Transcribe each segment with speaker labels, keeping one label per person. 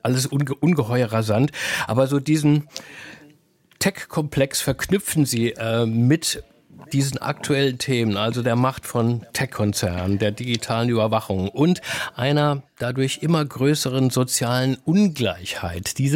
Speaker 1: alles ungeheuer rasant. Aber so diesen Tech-Komplex verknüpfen Sie mit diesen aktuellen Themen, also der Macht von Tech-Konzernen, der digitalen Überwachung und einer dadurch immer größeren sozialen Ungleichheit. Diese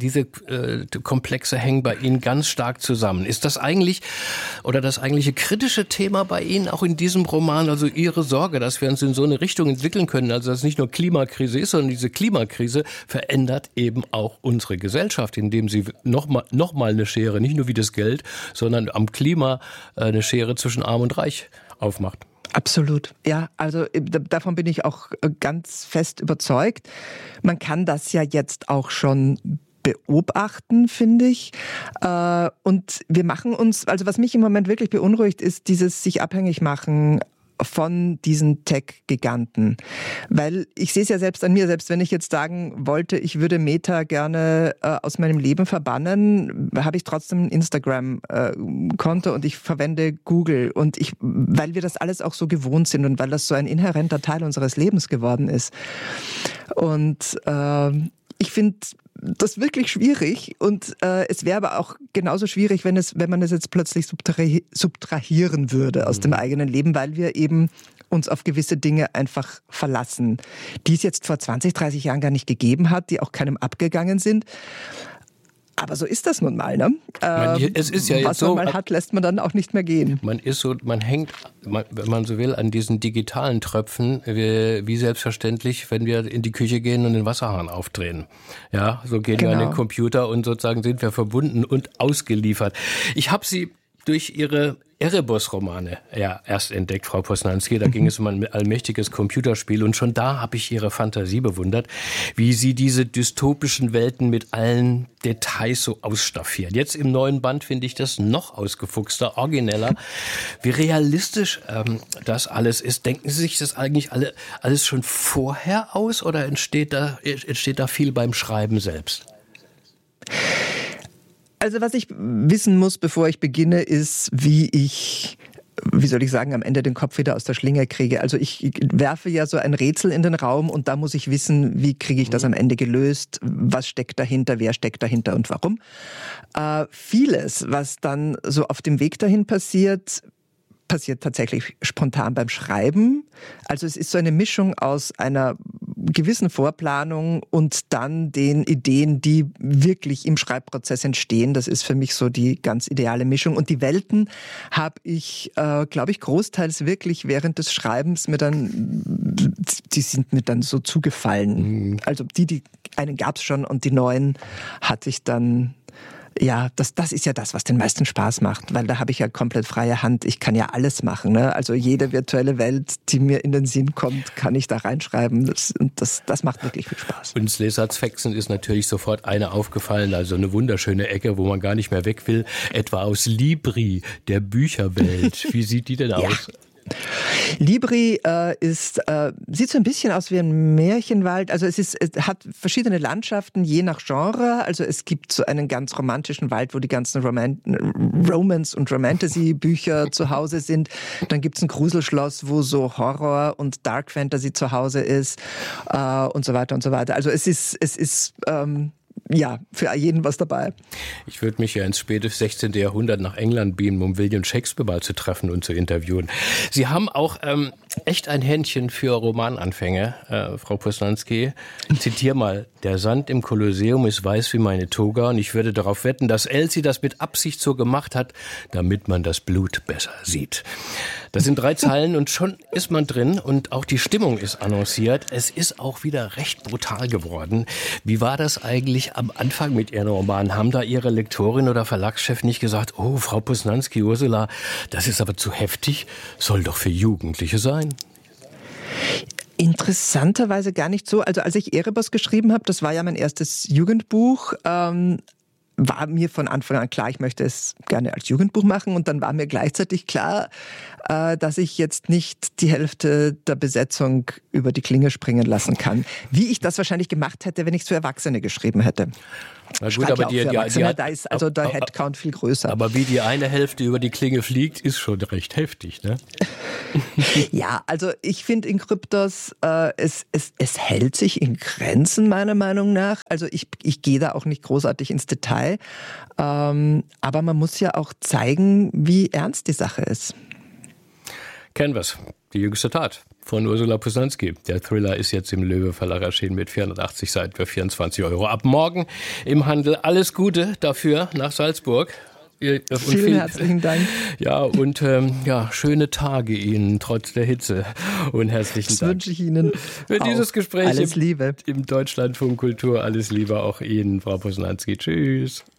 Speaker 1: Komplexe hängen bei Ihnen ganz stark zusammen. Ist das eigentlich oder das eigentliche kritische Thema bei Ihnen auch in diesem Roman, also Ihre Sorge, dass wir uns in so eine Richtung entwickeln können, also dass es nicht nur Klimakrise ist, sondern diese Klimakrise verändert eben auch unsere Gesellschaft, indem sie noch mal eine Schere, nicht nur wie das Geld, sondern am Klima eine Schere zwischen Arm und Reich aufmacht.
Speaker 2: Absolut. Ja, also davon bin ich auch ganz fest überzeugt. Man kann das ja jetzt auch schon beobachten, finde ich. Und wir machen uns, also was mich im Moment wirklich beunruhigt, ist dieses sich abhängig machen von diesen Tech-Giganten. Weil ich sehe es ja selbst an mir, selbst wenn ich jetzt sagen wollte, ich würde Meta gerne aus meinem Leben verbannen, habe ich trotzdem ein Instagram-Konto und ich verwende Google. Und weil wir das alles auch so gewohnt sind und weil das so ein inhärenter Teil unseres Lebens geworden ist. Und ich finde das wirklich schwierig und es wäre aber auch genauso schwierig, wenn man es jetzt plötzlich subtrahieren würde aus dem eigenen Leben, weil wir eben uns auf gewisse Dinge einfach verlassen, die es jetzt vor 20, 30 Jahren gar nicht gegeben hat, die auch keinem abgegangen sind. Aber so ist das nun mal, ne?
Speaker 1: Es ist ja
Speaker 2: was
Speaker 1: jetzt so,
Speaker 2: man mal hat, lässt man dann auch nicht mehr gehen.
Speaker 1: Man hängt, wenn man so will, an diesen digitalen Tröpfen, wie selbstverständlich, wenn wir in die Küche gehen und den Wasserhahn aufdrehen. Ja, so gehen wir an den Computer und sozusagen sind wir verbunden und ausgeliefert. Ich habe Sie durch Ihre Erebos-Romane erst entdeckt, Frau Posnanski. Da ging es um ein allmächtiges Computerspiel und schon da habe ich Ihre Fantasie bewundert, wie Sie diese dystopischen Welten mit allen Details so ausstaffieren. Jetzt im neuen Band finde ich das noch ausgefuchster, origineller. Wie realistisch das alles ist. Denken Sie sich das eigentlich alles schon vorher aus oder entsteht da viel beim Schreiben selbst?
Speaker 2: Also was ich wissen muss, bevor ich beginne, ist, wie soll ich sagen, am Ende den Kopf wieder aus der Schlinge kriege. Also ich werfe ja so ein Rätsel in den Raum und da muss ich wissen, wie kriege ich das am Ende gelöst, was steckt dahinter, wer steckt dahinter und warum. Vieles, was dann so auf dem Weg dahin passiert tatsächlich spontan beim Schreiben. Also es ist so eine Mischung aus einer gewissen Vorplanung und dann den Ideen, die wirklich im Schreibprozess entstehen. Das ist für mich so die ganz ideale Mischung. Und die Welten habe ich, glaube ich, großteils wirklich während des Schreibens die sind mir dann so zugefallen. Also die einen gab es schon und die neuen hatte ich dann. Ja, das ist ja das, was den meisten Spaß macht, weil da habe ich ja komplett freie Hand. Ich kann ja alles machen, ne? Also jede virtuelle Welt, die mir in den Sinn kommt, kann ich da reinschreiben. Das macht wirklich viel Spaß.
Speaker 1: Und Lesartsfexen ist natürlich sofort eine aufgefallen, also eine wunderschöne Ecke, wo man gar nicht mehr weg will, etwa aus Libri, der Bücherwelt. Wie sieht die denn aus?
Speaker 2: Libri sieht so ein bisschen aus wie ein Märchenwald. Also es hat verschiedene Landschaften, je nach Genre. Also es gibt so einen ganz romantischen Wald, wo die ganzen Romance- und Romantasy-Bücher zu Hause sind. Dann gibt es ein Gruselschloss, wo so Horror und Dark Fantasy zu Hause ist und so weiter und so weiter. Also es ist für jeden was dabei.
Speaker 1: Ich würde mich ja ins späte 16. Jahrhundert nach England beamen, um William Shakespeare mal zu treffen und zu interviewen. Sie haben auch echt ein Händchen für Romananfänge, Frau Posnanski. Ich zitiere mal: Der Sand im Kolosseum ist weiß wie meine Toga und ich würde darauf wetten, dass Elsie das mit Absicht so gemacht hat, damit man das Blut besser sieht. Das sind 3 Zeilen und schon ist man drin und auch die Stimmung ist annonciert. Es ist auch wieder recht brutal geworden. Wie war das eigentlich am Anfang mit Ihren Romanen? Haben da Ihre Lektorin oder Verlagschef nicht gesagt, oh, Frau Posnanski, Ursula, das ist aber zu heftig, soll doch für Jugendliche sein?
Speaker 2: Interessanterweise gar nicht so. Also als ich Erebos geschrieben habe, das war ja mein erstes Jugendbuch, war mir von Anfang an klar, ich möchte es gerne als Jugendbuch machen und dann war mir gleichzeitig klar, dass ich jetzt nicht die Hälfte der Besetzung über die Klinge springen lassen kann. Wie ich das wahrscheinlich gemacht hätte, wenn ich es für Erwachsene geschrieben hätte.
Speaker 1: Na gut, aber
Speaker 2: da ist also der Headcount viel größer.
Speaker 1: Aber wie die eine Hälfte über die Klinge fliegt, ist schon recht heftig, ne?
Speaker 2: Ja, also ich finde in Kryptos, es hält sich in Grenzen, meiner Meinung nach. Also ich gehe da auch nicht großartig ins Detail. Aber man muss ja auch zeigen, wie ernst die Sache ist.
Speaker 1: Canvas, die jüngste Tat von Ursula Posanski. Der Thriller ist jetzt im Löwe Verlag erschienen mit 480 Seiten für 24 €. Ab morgen im Handel. Alles Gute dafür nach Salzburg.
Speaker 2: Vielen herzlichen Dank.
Speaker 1: Ja, und schöne Tage Ihnen, trotz der Hitze. Und herzlichen Dank.
Speaker 2: Das wünsche ich Ihnen
Speaker 1: für
Speaker 2: auch.
Speaker 1: dieses Gespräch
Speaker 2: alles Liebe.
Speaker 1: Im Deutschlandfunk Kultur. Alles Liebe auch Ihnen, Frau Posanski. Tschüss.